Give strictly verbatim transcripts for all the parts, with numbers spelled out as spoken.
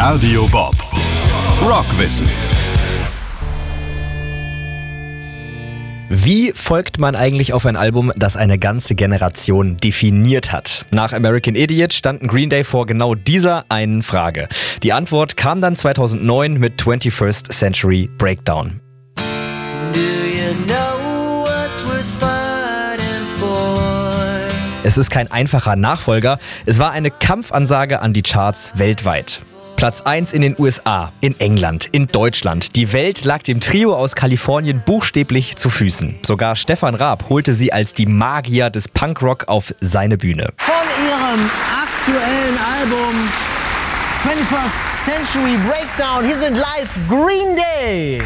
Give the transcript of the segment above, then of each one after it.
Radio Bob. Rockwissen. Wie folgt man eigentlich auf ein Album, das eine ganze Generation definiert hat? Nach American Idiot standen Green Day vor genau dieser einen Frage. Die Antwort kam dann zweitausendneun mit twenty-first Century Breakdown. Do you know what's worth fighting for? Es ist kein einfacher Nachfolger, es war eine Kampfansage an die Charts weltweit. Platz eins in den U S A, in England, in Deutschland. Die Welt lag dem Trio aus Kalifornien buchstäblich zu Füßen. Sogar Stefan Raab holte sie als die Magier des Punkrock auf seine Bühne. Von ihrem aktuellen Album twenty-first Century Breakdown, hier sind live Green Day.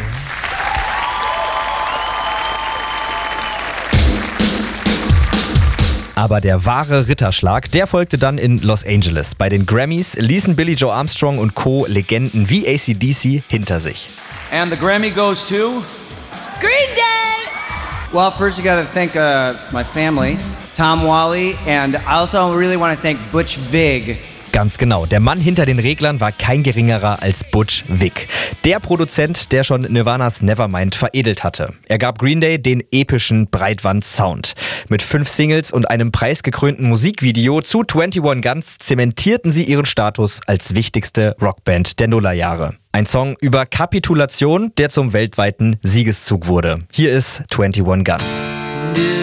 Aber der wahre Ritterschlag, der folgte dann in Los Angeles. Bei den Grammys ließen Billie Joe Armstrong und Co. Legenden wie A C D C hinter sich. And the Grammy goes to Green Day! Well, first you gotta thank uh, my family, Tom Wally, and I also really want to thank Butch Vig. Ganz genau, der Mann hinter den Reglern war kein geringerer als Butch Vig. Der Produzent, der schon Nirvanas Nevermind veredelt hatte. Er gab Green Day den epischen Breitwand-Sound. Mit fünf Singles und einem preisgekrönten Musikvideo zu einundzwanzig Guns zementierten sie ihren Status als wichtigste Rockband der Nullerjahre. Ein Song über Kapitulation, der zum weltweiten Siegeszug wurde. Hier ist einundzwanzig Guns.